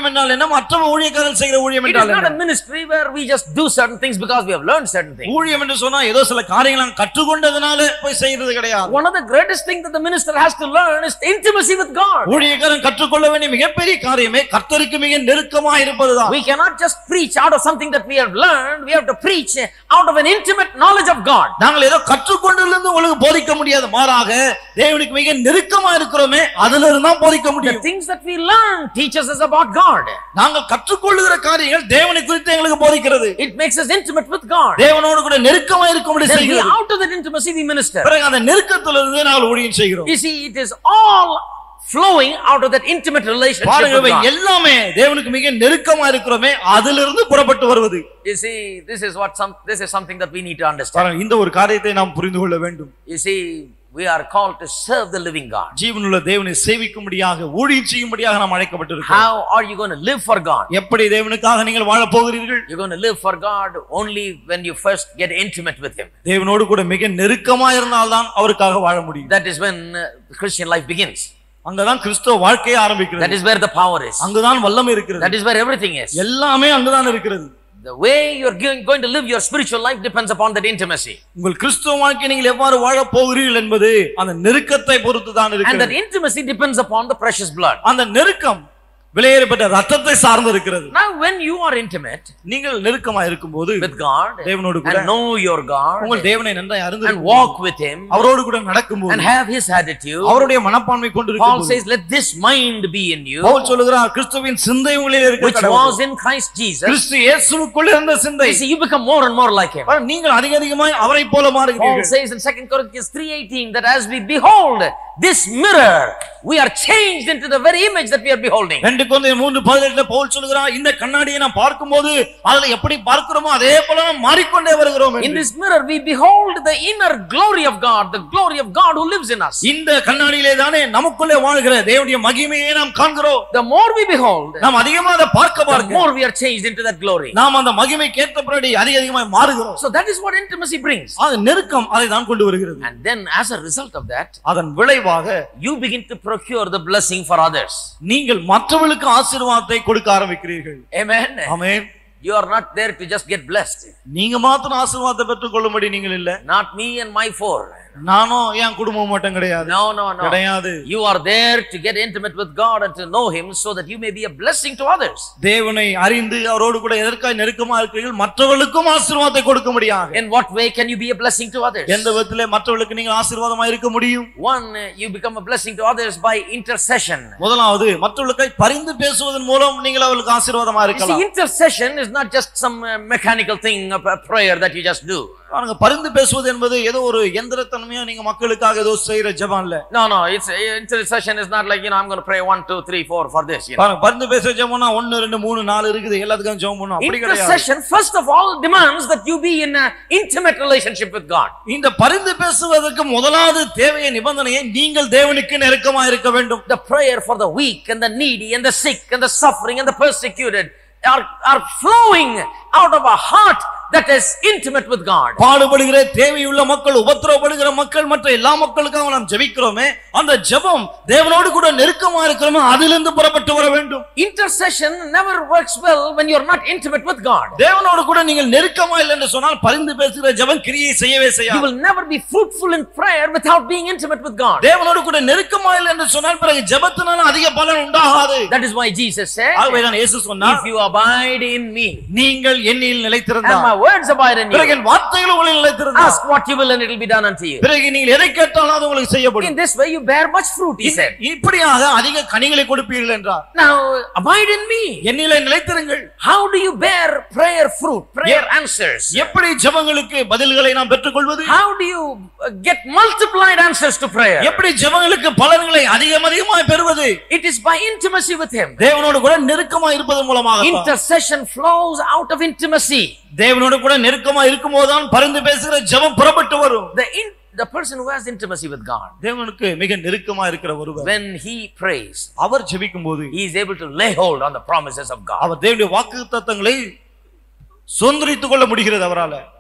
ஊழியம் என்றால் என்ன, மற்ற ஊழியக்காரர்கள் செய்கிற ஊழியம் என்றால் என்ன? It is not a ministry where we just do certain things because we have learned certain things. ஊழியம் என்று சொன்னா ஏதோ சில காரியங்களை நாம் கற்றுக்கொண்டதனால போய் செய்யறது கிடையாது. One of the greatest things that the minister has to learn is intimacy with God. ஊழியக்காரன் கற்றுக்கொள்ள வேண்டிய மிகப்பெரிய காரியமே கர்த்தருக்கு மிக நெருக்கமாக இருப்பதுதான். We cannot just preach out of something that we have learned. We have to preach out of an intimate knowledge of God. நாங்கள் ஏதோ கற்றுக்கொண்டிருந்து உங்களுக்கு போதிக்க முடியாது, மாறாக தேவனுக்கு மிக நெருக்கமா இருக்கிறோமே அதிலிருந்து தான் போதிக்க முடியும். The things that we learn teaches us about God. நாங்கள் கற்றுக்கொள்ளுகிற காரியங்கள் தேவனை குறித்து எங்களுக்கு போதிக்கிறது. It makes us intimate with God. தேவனோடு கூட நெருக்கமா இருக்கும்படி செய்கிறது. Out of that intimacy we minister. பிறகு அந்த நெருக்கத்திலிருந்து நாங்கள் ஊழியம் செய்கிறோம். You see, it is all flowing out of that intimate relationship with God. எல்லாமே தேவனுக்கு மிக நெருக்கமா இருக்கிறோமே அதிலிருந்து புறப்பட்டு வருவது. You see, this is something that we need to understand. இந்த ஒரு காரியத்தை நாம் புரிந்து கொள்ள வேண்டும். You see, we are called to serve the living God. ஜீவனுள்ள தேவனை சேவிக்கும்படியாக ஊழியம் செய்யும்படியாக நாம் அழைக்கப்பட்டிருக்கிறோம். How are you going to live for God? எப்படி தேவனுக்காக நீங்கள் வாழ போகிறீர்கள்? You're going to live for God only when you first get intimate with him. தேவனோடு கூட மிக நெருக்கமா இருந்தால் தான் அவருக்காக வாழ முடியும். That is when Christian life begins. அங்கதான் கிறிஸ்தவ வாழ்க்கையே ஆரம்பிக்கிறது. That is where the power is. அங்கதான் வல்லமை இருக்கிறது. That is where everything is. எல்லாமே அங்கதான் இருக்கிறது. The way you're going to live your spiritual life depends upon that intimacy. உங்கள் கிறிஸ்தவ வாழ்க்கை நீங்கள் எவ்வாறு வாழ போகிறீர்கள் என்பது அந்த நெருக்கத்தை பொறுத்து தான் இருக்கிறது. And that intimacy depends upon the precious blood. அந்த நெருக்கம் விலையேறப்பட்ட ரத்தத்தை சார்ந்து இருக்கிறது. Now when you are intimate, நீங்கள் நெருக்கமா இருக்கும்போது with God, தேவனோடு கூட and know your God, உங்கள் தேவனை நன்றாய் அறிந்து and walk with him, அவரோடு கூட நடக்கும்போது, and have his attitude, அவருடைய மனப்பான்மை கொண்டு இருக்கும்போது, Paul says, let this mind be in you, Pavul சொல்கிறார், கிறிஸ்துவின் சிந்தை உங்களில் which இருக்கிறது, was in Christ Jesus. கிறிஸ்து இயேசுவுக்குள் இருந்த சிந்தை. You see, you become more and more like him. நீங்கள் அதிகமாய் அவரை போல Paul மாறுகிறீர்கள். says in 2 Corinthians 3:18 that as we behold this mirror, we are changed into the very image that we are beholding. 2 கொரிந்தியர் 3:18 பவுல் சொல்கிறார், இந்த கண்ணாடியை நாம் பார்க்கும்போது அதில் எப்படி பார்க்கிறோமோ அதே போல நாம் மாறிக்கொண்டே வருகிறோம். In this mirror we behold the inner glory of God, the glory of God who lives in us. இந்த கண்ணாடியிலே தானே நமக்குள்ளே வாழ்கிற தேவனுடைய மகிமையை நாம் காண்கிறோம். The more we behold, நாம் அதிகமாக அதை பார்க்க the more we are changed into that glory. நாம் அந்த மகிமைக்கு ஏற்றபடி அதிகமாய் மாறுகிறோம். So that is what intimacy brings. அது நெருக்கம் அதை தான் கொண்டு வருகிறது. And then as a result of that, அதன் விளைவாக you begin to procure the blessing for others. நீங்கள் மற்றவர்களுக்கு ஆசீர்வாதத்தை கொடுக்க ஆரம்பிக்கிறீர்கள். Amen. Amen. You are not there to just get blessed. நீங்க மாத்திரம் ஆசீர்வாதத்தை பெற்றுக்கொள்ளும்படி நீங்கள் இல்ல. Not me and my four. நானும் என் குடும்பம் மட்டும் கிடையாது. No. கிடையாது. You are there to get intimate with God and to know him so that you may be a blessing to others. தேவனை அறிந்து அவரோடு கூட எதற்காக நெருக்கமா இருக்கிறீர்கள்? மற்றவர்களுக்கும் ஆசீர்வாதத்தை கொடுக்க முடியும். In what way can you be a blessing to others? எந்த விதத்திலே மற்றவர்களுக்கு நீங்கள் ஆசீர்வாதமா இருக்க முடியும்? One, you become a blessing to others by intercession. முதலாவது மற்றவர்களுக்கு பரிந்து பேசுவதன் மூலம் நீங்கள் அவர்களுக்கு ஆசீர்வாதமா இருக்கலாம். See, intercession is not just some mechanical thing, a prayer that you just do. ஆனா பரிந்து பேசுவது என்பது ஏதோ ஒரு யந்திரத்தன்மையா நீங்க மக்களுக்காக ஏதோ செய்யற ஜெபம் இல்ல. No, it's intercession is not like, I'm going to pray 1 2 3 4 for this, பரிந்து பேசுற ஜெபம்னா 1 2 3 4 இருக்குது, எல்லாத்துக்கும் ஜெபம் பண்ணனும் அப்படி கிடையாது. Intercession first of all demands that you be in an intimate relationship with God. இந்த பரிந்து பேசுவதற்கு முதலாவது தேவைய நிபந்தனையை நீங்கள் தேவனுக்கு நெருக்கமா இருக்க வேண்டும். The prayer for the weak and the needy and the sick and the suffering and the persecuted are flowing out of a heart that is intimate with God. பாடுபடுகிற தேவையுள்ள மக்கள், உபத்திரவப்படுகிற மக்கள், மற்ற எல்லா மக்களுக்காக நாம் ஜெபிக்கிறோமே, அந்த ஜெபம் தேவனோடு கூட நெருக்கமா இருக்கிறோமே அதிலிருந்து புறப்பட்டு வர வேண்டும். Intercession never works well when you are not intimate with God. தேவனோடு கூட நீங்கள் நெருக்கமா இல்லை என்று சொன்னால் பரிந்து பேசுகிற ஜெபம் கிரியை செய்யவே செய்யாது. You will never be fruitful in prayer without being intimate with God. தேவனோடு கூட நெருக்கமா இல்லை என்று சொன்னால் பிறகு ஜெபத்தினால அதிக பலன் உண்டாகாது. That is why Jesus said, ஆகவேதான் இயேசு சொன்னார், if you abide in me, நீங்கள் என்னில் நிலைத்திருந்தால், words abide in you, பிறகு என் வார்த்தைகள் உங்களில் நிலைத்திருந்தால், ask what you will and it will be done unto you. பிறகு நீங்கள் எதை கேட்டாலும் அது உங்களுக்கு செய்யப்படும். In this way you bear much fruit, he said. இப்படியாக அதிக கனிகளை கொடுப்பீர்கள் என்றார். Now abide in me. என்னிலே நிலைத்திருங்கள். How do you bear prayer fruit, prayer answers? எப்படி ஜெபங்களுக்கு பதில்களை நாம் பெற்றுக்கொள்வது? How do you get multiplied answers to prayer? எப்படி ஜெபங்களுக்கு பலன்களை அதிகமாய் பெறுவது? It is by intimacy with him. தேவனோடு கூட நெருக்கமா இருப்பதன் மூலமாக. Intercession flows out of intimacy. தேவனோடு கூட நெருக்கமா இருக்கும்போதுதான் பரிந்து பேசுகிற ஜெபம் புறப்பட்டு வரும். The person who has intimacy with God, தேவனுக்கு மிக நெருக்கமா இருக்கிற ஒருவர், when he prays, our ஜெபிக்கும்போது he is able to lay hold on the promises of God. அவர் தேவனுடைய வாக்குத்தத்தங்களை சுதந்தரித்துக் கொள்ள முடிகிறது அவரால.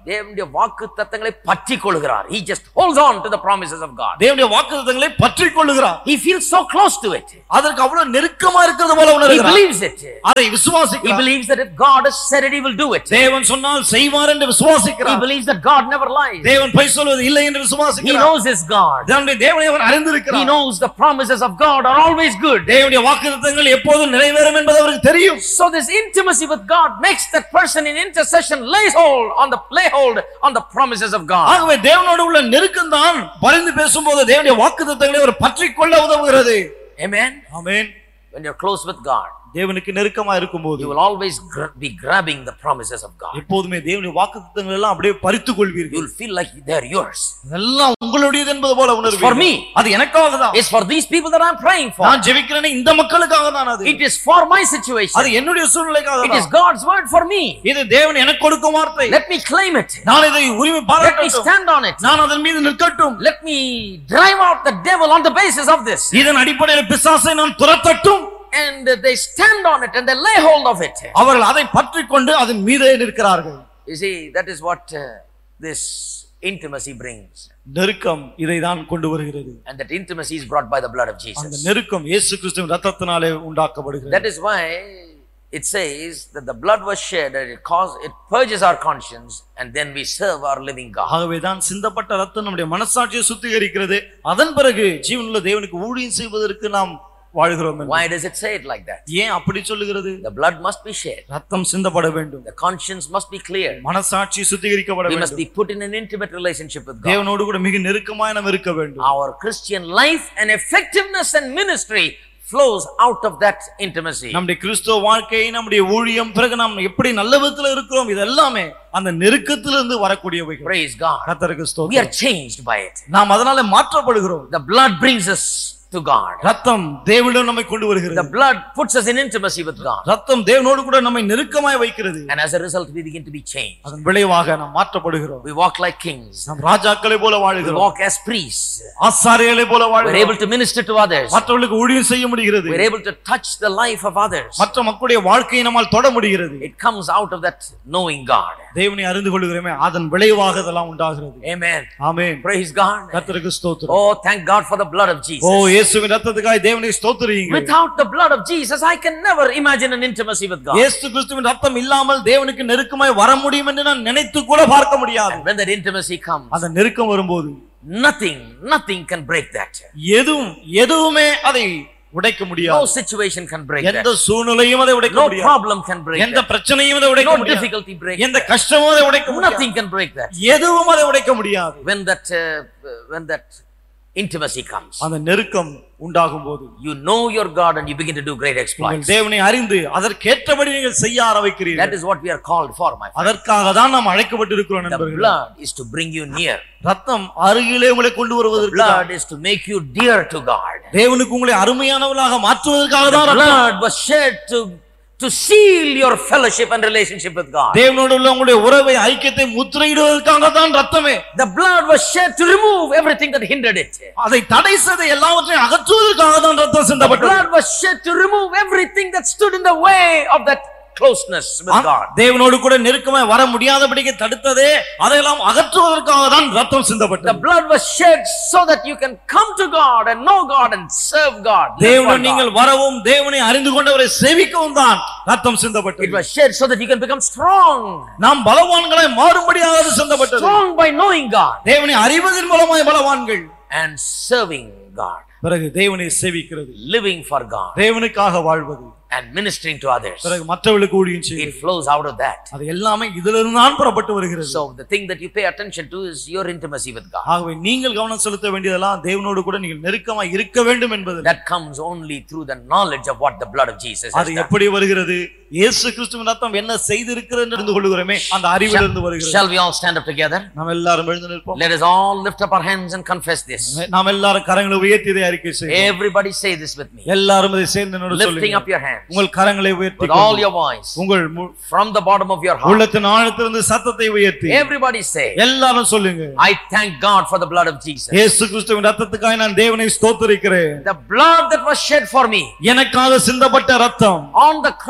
தேவனுடைய வாக்குத்தத்தங்களை பற்றிக் கொள்கிறார். He just holds on to the promises of God. தேவனுடைய வாக்குத்தத்தங்களை பற்றிக் கொள்கிறார். He feels so close to it. அதற்கு அவ்வளவு நெருக்கமா இருக்கிறது போல He உணர்கிறார். believes it. அதை He விசுவாசிக்கிறார். believes that if God has said it, He will do it. தேவன் சொன்னால் செய்வார் என்று He விசுவாசிக்கிறார். believes that God never lies. தேவன் பொய் சொல்வது இல்லை என்று He விசுவாசிக்கிறார். knows His God. தேவனை அவர் He அறிந்திருக்கிறார். knows the promises of God are always good. தேவனுடைய வாக்குத்தத்தங்கள் எப்போதும் நிறைவேறும் என்பது அவருக்கு தெரியும். So this intimacy with God makes that person in intercession lay hold on the promises of God. ஆகவே தேவனோடு உள்ள நெருக்கம் தான் பரிந்து பேசும்போது தேவனுடைய வாக்குத்தத்தங்களை அவர் பற்றிக் கொள்ள உதவுகிறது. Amen. Amen. When you're close with God, தேவனுக்கு நெருக்கமா இருக்கும்போது you will always be grabbing the promises of God. எப்போதுமே தேவனுடைய வாக்குத்தத்தங்கள் எல்லாம் அப்படியே பறித்துக் You கொள்வீர்கள். will feel like they're yours. எல்லாம் உங்களுடையது என்பது போல உணர்வீர்கள். For me. அது எனக்காக தான். It's for these people that I'm praying for. நான் ஜெபிக்கிறேனே இந்த மக்களுக்காக தான் அது. It is for my situation. அது என்னுடைய சூழ்நிலைக்காக It is தான். God's word for me. இது தேவன் எனக்கு கொடுக்கும் வார்த்தை. Let me claim it. நான் இதை உரிமை Let me பாராட்டட்டும். stand on it. நான் அதன் மீது நிற்கட்டும். Let me drive out the devil on the basis of this. இதன் அடிப்படையில் பிசாசை நான் துரத்தட்டும். And they stand on it and they lay hold of it. அவர்கள் அதை பற்றிக் கொண்டு அதன் மீதே நிற்கிறார்கள். You see, that is what this intimacy brings. நெருக்கம் இதை தான் கொண்டு வருகிறது. And that intimacy is brought by the blood of அந்த Jesus. நெருக்கம் இயேசு கிறிஸ்துவின் இரத்தத்தினாலே உண்டாக்கப்படுகிறது. That is why it says that the blood was shed and it purges our conscience and then we serve our living God. ஆகவே தான் சிந்தப்பட்ட இரத்தம் நம்முடைய மனசாட்சியை சுத்திகரிக்கிறது. அதன் பிறகு ஜீவனுள்ள தேவனுக்கு ஊழியம் செய்வதற்கு நாம் வாழ்கிறோம். Why does it say it like that? ஏன் அப்படி சொல்லுகிறது? The blood must be shed. இரத்தம் சிந்தப்பட வேண்டும். The conscience must be cleared. மனசாட்சி சுத்திகரிக்கப்பட We must வேண்டும். be put in an intimate relationship with God. தேவனோடு கூட மிக நெருக்கமாய் நாம் இருக்க வேண்டும். Our Christian life and effectiveness and ministry flows out of that intimacy. நம்முடைய கிறிஸ்துவ வாழ்க்கை, நம்முடைய ஊழியம், பிறகு நாம் எப்படி நல்ல விதத்துல இருக்கிறோம், இது எல்லாமே அந்த நெருக்கத்திலிருந்து வரக்கூடியவைகள். Praise God. கர்த்தருக்கு We ஸ்தோத்திரம். are changed by it. நாம் அதனால மாற்றப்படுகிறோம். The blood brings us to God. ரத்தம் தேவனிடம் நம்மை கொண்டு வருகிறது. The blood puts us in intimacy with God. ரத்தம் தேவனோடு கூட நம்மை நெருக்கமாய் வைக்கிறது. And as a result we begin to be changed. அதன் விளைவாக நாம் மாற்றப்படுகிறோம். We walk like kings. நாம் ராஜாக்களை போல We வாழுகிறோம். walk as priests. ஆசாரியர்களை போல We are வாழுகிறோம். able to minister to others. மற்றவர்களுக்கு ஊழியம் செய்ய முடிகிறது. We are able to touch the life of others. மற்ற மக்களுடைய வாழ்க்கையை நம்மால் தொட முடிகிறது. It comes out of that knowing God. தேவனை அறிந்து கொள்கிறோமே, அதன் விளைவாக இதெல்லாம் உண்டாகிறது. Amen. ஆமென். Praise God. கர்த்தருக்கு ஸ்தோத்திரம். Oh, thank God for the blood of Jesus. ஓ இயேசுவின் இரத்தத்துக்காய் தேவனை ஸ்தோத்திரியுங்கள். Without the blood of Jesus, I can never imagine an intimacy with God. இயேசு கிறிஸ்துவின் இரத்தம் இல்லாமல் தேவனுக்கு நெருக்கமாய் வர முடியும் என்று நான் நினைத்து கூட பார்க்க முடியாது. And when that intimacy comes, அந்த நெருக்கம் வரும்போது nothing can break that. எதுவுமே அதை உடைக்க No முடியாது. situation can break எந்த that. சூழ்நிலையும் அதை உடைக்க No முடியாது. problem can break எந்த that. பிரச்சனையும் அதை உடைக்க No முடியாது. difficulty break எந்த that. கஷ்டமும் அதை உடைக்க முடியாது. Nothing can break that. எதுவும் அதை உடைக்க முடியாது. When that intimacy comes, அந்த நெருக்கம் உண்டாகும் போது you know your God and you begin to do great exploits. தேவனை அறிந்து அதற்கேற்றபடி நீங்கள் செய்ய ஆரம்பிக்கிறீர்கள். That is what we are called for, my friend. அதற்காக தான் நாம் அழைக்கப்பட்டிருக்கிறோம் The நண்பர்களே. blood is to bring you near. ரத்தம் அருகிலே உங்களை கொண்டு The வருவதற்கு blood is to make you dear to God. தேவனுக்கு உங்களை அருமையானவர்களாக மாற்றுவதற்காக The தான் ரத்தம். blood was shed to seal your fellowship and relationship with God. தேவனோடு உள்ள உங்களுடைய உறவை ஐக்கியத்தை முத்திரையிடுவதற்காக தான் ரத்தமே. The blood was shed to remove everything that hindered it. அதை தடை செய்த எல்லாவற்றையும் அகற்றுவதற்காக தான் ரத்தம் The சிந்தப்பட்டது. blood was shed to remove everything that stood in the way of that closeness with God. தேவனோடு கூட நெருக்கமாய் வர முடியாதபடிக்கு தடுத்ததே அதையெல்லாம் அகற்றுவதற்காக தான் ரத்தம் The சிந்தப்பட்டது. blood was shed so that you can come to God and know God and serve God. தேவனை நீங்கள் வரவும் தேவனை அறிந்து கொண்டவரை சேவிக்கவும் தான் ரத்தம் It சிந்தப்பட்டது. was shed so that you can become strong. நாம் பலவான்களாய் மாறும்படியாக அது சிந்தப்பட்டது. Strong by knowing God தேவனை அறிவதன் மூலமாய் பலவான்கள், and serving God. பிறகு தேவனை சேவிக்கிறது, Living for God தேவனுக்காக வாழ்வது, and ministering to others. பிறகு மற்றவர்களுக்கு ஊழியம் It செய்வது. flows out of that. அது எல்லாமே இதிலிருந்து தான் புறப்பட்டு வருகிறது. So the thing that you pay attention to is your intimacy with God. ஆகவே நீங்கள் கவனம் செலுத்த வேண்டியதெல்லாம் தேவனோடு கூட நீங்கள் நெருக்கமாய் இருக்க வேண்டும் என்பது. That comes only through the knowledge of what the blood of Jesus has அது done. எப்படி வருகிறது? இயேசு கிறிஸ்துவின் ரத்தம் என்ன செய்திருக்கிறது என்று அறிந்து கொள்கிறோமே, அந்த அறிவிலிருந்து வருகிறது. Shall we all stand up together? நாம் எல்லாரும் எழுந்து நிற்போம். Let us all lift up our hands and confess this. நாம் எல்லாரும் கரங்களை உயர்த்தி இதை அறிக்கை செய்வோம். Everybody say this with me. எல்லாரும் இதை சேர்ந்து என்னோடு Lifting சொல்லுங்க. up your hands உங்கள் கரங்களை உயர்த்தி with all your voice உங்கள் from the bottom of your heart. உள்ளத்தின் ஆழத்திலிருந்து சத்தத்தை உயர்த்தி Everybody say, எல்லாரும் சொல்லுங்க. I thank God for the blood of Jesus. இயேசு கிறிஸ்துவின் ரத்தத்துக்காக நான் தேவனை ஸ்தோத்திரிக்கிறேன். The blood that was shed for me எனக்காக சிந்தப்பட்ட ரத்தம் on the cross of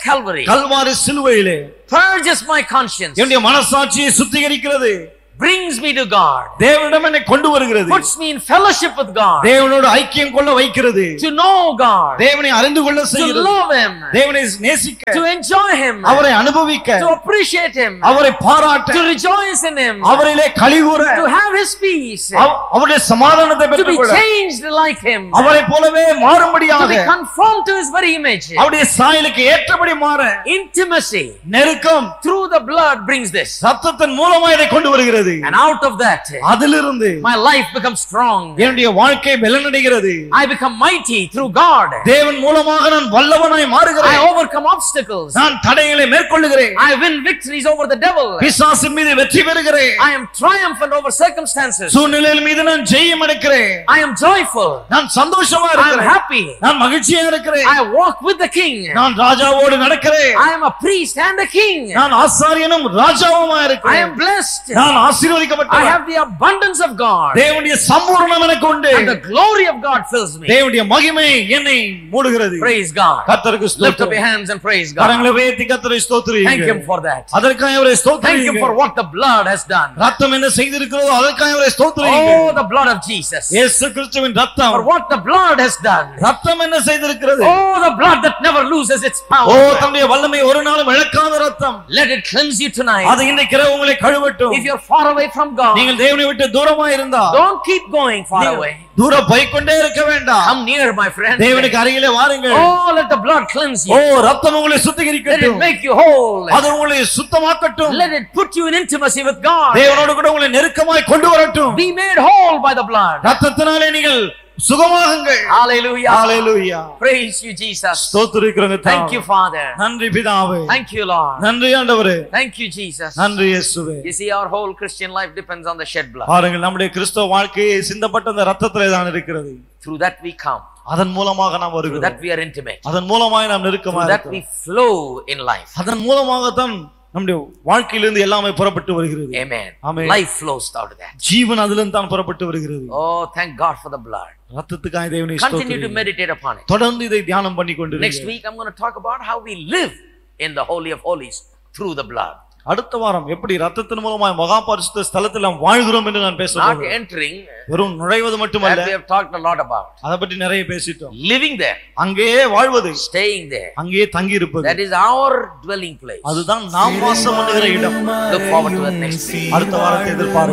Calvary Kalvari சிலுவையிலே purges my conscience, என்னுடைய மனசாட்சியை சுத்திகரிக்கிறது, brings me to God, தேவனிடம் என்னை கொண்டு வருகிறது, puts me in fellowship with God, தேவனோடு ஐக்கியம் கொள்ள வைக்கிறது, to know God, தேவனை அறிந்து கொள்ள to செய்கிறது, love Him, தேவனை நேசிக்க, to enjoy Him, அவரை அனுபவிக்க, to appreciate Him, அவரை பாராட்ட, to rejoice in Him, அவரிலே களிகூர, to have His peace, அவருடைய சமாதானத்தை to be பெற்றுக்கொள்ள, changed like Him, அவரை போலவே to மாறும்படியாக, be conformed to His very image. அவருடைய சாயலுக்கு ஏற்றபடி மாற, Intimacy நெருக்கம் through the blood brings this, ரத்தத்தின் மூலமா இதை கொண்டு வருகிறது. and out of that அதிலிருந்து my life becomes strong, என்னுடைய வாழ்க்கை பலனடைகிறது. I become mighty through God, தேவன் மூலமாக நான் வல்லவனாய் I மாறுகிறேன், overcome obstacles, நான் தடைகளை மேற்கொள்ளுகிறேன், I win victories over the devil, பிசாசின் மீது வெற்றி பெறுகிறேன், I am triumphant over circumstances, சூழ்நிலையின் மீது நான் ஜெயம் எடுக்கிறேன், I am joyful, நான் சந்தோஷமா I am இருக்கிறேன், happy, நான் மகிழ்ச்சியா இருக்கிறேன், I walk with the king, நான் ராஜாவோடு நடக்கிறேன், I am a priest and a king, நான் ஆசாரியனும் ராஜாவுமா I இருக்கிறேன், am blessed, நான் I ஆசீர்வதிக்கப்பட்டவன், have the abundance of God, தேவனுடைய சம்பூரணம் எனக்கு உண்டு, and the glory of God fills me. தேவனுடைய மகிமை என்னை மூடுகிறது. Praise God. கர்த்தருக்கு Lift up your ஸ்தோத்திரம். hands and praise God. கரங்களை உயர்த்தி கர்த்தரை Thank ஸ்தோத்திரியுங்கள். Him for that. அதற்காக அவரை Thank Him ஸ்தோத்திரியுங்கள். for what the blood has done. ரத்தம் என்ன செய்திருக்கிறதோ அதற்காக அவரை Oh, ஸ்தோத்திரியுங்கள். the blood of Jesus. இயேசு கிறிஸ்துவின் ரத்தம், For what the blood has done. ரத்தம் என்ன செய்திருக்கிறது? Oh, the blood that never loses its O, power. தம்முடைய வல்லமை ஒரு நாளும் இழக்காத ரத்தம், Let it cleanse you tonight. அது இன்னைக்கு இரவு உங்களை கழுவட்டும். If you're far away from God, நீங்கள் தேவனை விட்டு தூரமா இருந்தா don't keep going far away. தூரம் போய்க்கொண்டே இருக்க வேண்டாம், Come near, my friend. தேவனுக்கு அருகிலே வாருங்கள். Oh, let the blood cleanse O, you. ரத்தம் உங்களை Let it சுத்திகரிக்கட்டும், make you whole. அது உங்களை சுத்தமாக்கட்டும், Let it put you in intimacy with God. தேவனோடு கூட உங்களை நெருக்கமாய் கொண்டு வரட்டும். Be made whole by the blood. ரத்தத்தினாலே நீங்கள் சுகமாகுங்கள். Hallelujah. Hallelujah. Praise you, Jesus. ஸ்தோத்திரிக்கிறோம். Thank you, Father. நன்றி பிதாவே, Thank you, Lord. நன்றி ஆண்டவரே, Thank you, Jesus. நன்றி இயேசுவே. You see, our whole Christian life depends on the shed blood. பாருங்கள், நம்முடைய கிறிஸ்தவ வாழ்க்கையை சிந்தப்பட்ட அந்த ரத்தத்திலே தான் இருக்கிறது. Through that we come. அதன் மூலமாக நாம் Through வருகிறோம், that we are intimate. அதன் மூலமாக நாம் நெருக்கமாக Through that we இருக்கிறோம், flow in life. அதன் மூலமாகத்தான் நம்முடைய வாழ்க்கையிலிருந்து எல்லாமே புறப்பட்டு வருகிறது. Amen. Amen. Life flows out of that. ஜீவன் அதிலிருந்து தான் புறப்பட்டு வருகிறது. Oh, thank God for the blood. ரத்தத்துக்காக தேவனை Continue to ஸ்தோத்திரிக்கிறேன். meditate upon it. தொடர்ந்து இதை தியானம் பண்ணி கொண்டு Next week, I'm going to talk about how we live in the Holy of Holies through the blood. அடுத்த வாரம் எப்படி ரத்தத்தின் மூலமாய் மகா பரிசுத்த ஸ்தலத்தில் நாம் வாழ்கிறோம் என்று நான் Not பேசுறேன். entering, வெறும் நுழைவது மட்டுமல்ல, that we have talked a lot about. அதை பற்றி நிறைய பேசிட்டோம். Living there, அங்கேயே வாழ்வது, staying there. அங்கேயே தங்கி இருப்பது, That is our dwelling place. அதுதான் நாம் வாசம் பண்ணுகிற இடம். Look forward to the next week. அடுத்த வாரத்தை எதிர்பார்க்கிறோம்.